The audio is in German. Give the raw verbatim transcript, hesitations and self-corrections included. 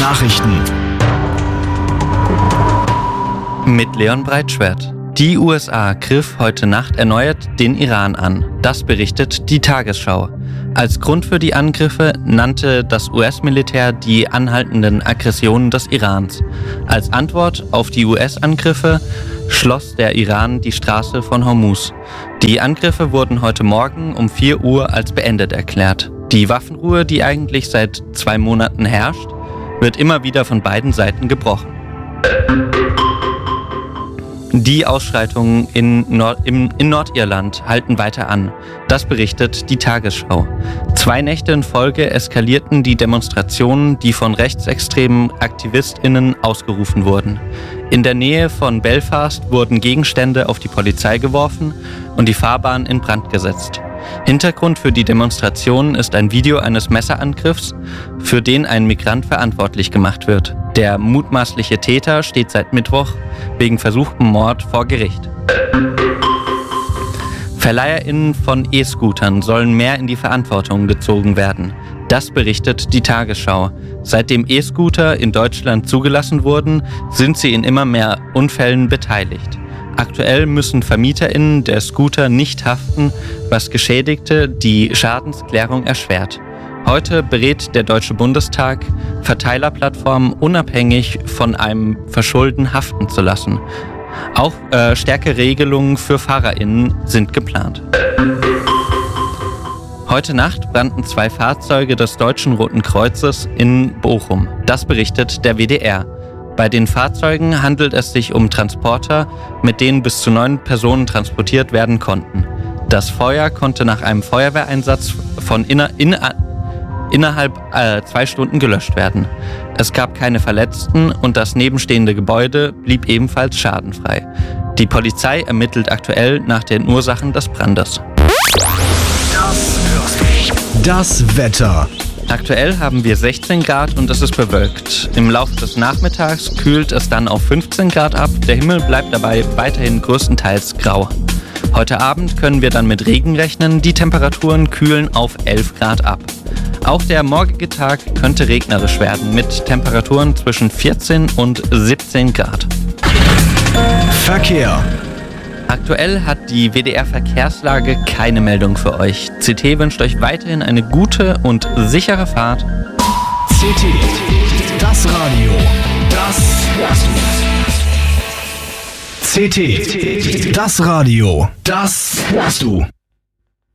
Nachrichten mit Leon Breitschwert. Die U S A griff heute Nacht erneut den Iran an. Das berichtet die Tagesschau. Als Grund für die Angriffe nannte das U S-Militär die anhaltenden Aggressionen des Irans. Als Antwort auf die U S-Angriffe schloss der Iran die Straße von Hormuz. Die Angriffe wurden heute Morgen um vier Uhr als beendet erklärt. Die Waffenruhe, die eigentlich seit zwei Monaten herrscht, wird immer wieder von beiden Seiten gebrochen. Die Ausschreitungen in, Nord- im, in Nordirland halten weiter an. Das berichtet die Tagesschau. Zwei Nächte in Folge eskalierten die Demonstrationen, die von rechtsextremen AktivistInnen ausgerufen wurden. In der Nähe von Belfast wurden Gegenstände auf die Polizei geworfen und die Fahrbahn in Brand gesetzt. Hintergrund für die Demonstrationen ist ein Video eines Messerangriffs, für den ein Migrant verantwortlich gemacht wird. Der mutmaßliche Täter steht seit Mittwoch wegen versuchtem Mord vor Gericht. VerleiherInnen von E-Scootern sollen mehr in die Verantwortung gezogen werden. Das berichtet die Tagesschau. Seitdem E-Scooter in Deutschland zugelassen wurden, sind sie in immer mehr Unfällen beteiligt. Aktuell müssen VermieterInnen der Scooter nicht haften, was Geschädigte die Schadensklärung erschwert. Heute berät der Deutsche Bundestag, Verteilerplattformen unabhängig von einem Verschulden haften zu lassen. Auch äh, stärkere Regelungen für FahrerInnen sind geplant. Heute Nacht brannten zwei Fahrzeuge des Deutschen Roten Kreuzes in Bochum. Das berichtet der W D R. Bei den Fahrzeugen handelt es sich um Transporter, mit denen bis zu neun Personen transportiert werden konnten. Das Feuer konnte nach einem Feuerwehreinsatz von inner, inner, innerhalb äh, zwei Stunden gelöscht werden. Es gab keine Verletzten und das nebenstehende Gebäude blieb ebenfalls schadenfrei. Die Polizei ermittelt aktuell nach den Ursachen des Brandes. Das Wetter. Aktuell haben wir sechzehn Grad und es ist bewölkt. Im Laufe des Nachmittags kühlt es dann auf fünfzehn Grad ab. Der Himmel bleibt dabei weiterhin größtenteils grau. Heute Abend können wir dann mit Regen rechnen. Die Temperaturen kühlen auf elf Grad ab. Auch der morgige Tag könnte regnerisch werden mit Temperaturen zwischen vierzehn und siebzehn Grad. Verkehr. Aktuell hat die W D R-Verkehrslage keine Meldung für euch. C T wünscht euch weiterhin eine gute und sichere Fahrt. C T, das Radio, das hörst du. C T, das Radio, das hörst du.